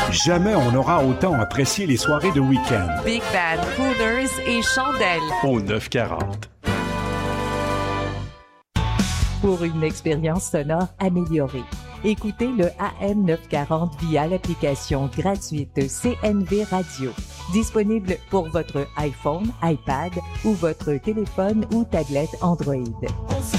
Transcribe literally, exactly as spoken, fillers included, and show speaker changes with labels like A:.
A: Jamais on n'aura autant apprécié les soirées de week-end.
B: Big Band, Coolers et chandelles.
A: Au neuf quarante.
C: Pour une expérience sonore améliorée, écoutez le A M neuf cent quarante via l'application gratuite C N V Radio. Disponible pour votre iPhone, iPad ou votre téléphone ou tablette Android.